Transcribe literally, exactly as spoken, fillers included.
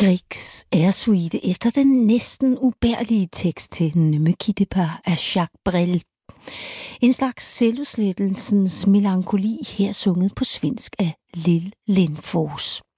Griegs Airsuite efter den næsten ubærlige tekst til Ne me quitte pas af Jacques Brel. En slags selvudslettelsens melankoli her sunget på svensk af Lill Lindfors.